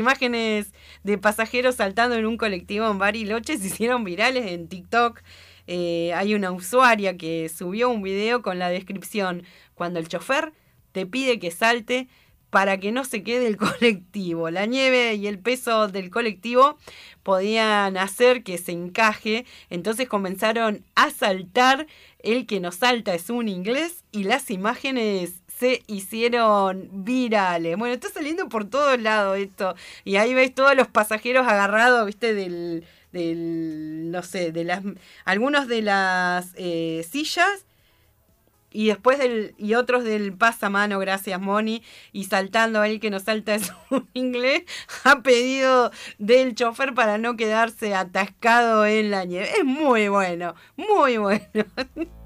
Imágenes de pasajeros saltando en un colectivo en Bariloche se hicieron virales en TikTok. Hay una usuaria que subió un video con la descripción: cuando el chofer te pide que salte para que no se quede el colectivo. La nieve y el peso del colectivo podían hacer que se encaje, entonces comenzaron a saltar. El que no salta es un inglés y las imágenes se hicieron virales. Bueno, está saliendo por todos lados esto. Y ahí ves todos los pasajeros agarrados, viste, no sé, algunos de las sillas. Y después y otros del pasamano, gracias Moni, y saltando ahí, que no salta es un inglés, a pedido del chofer para no quedarse atascado en la nieve. Es muy bueno, muy bueno.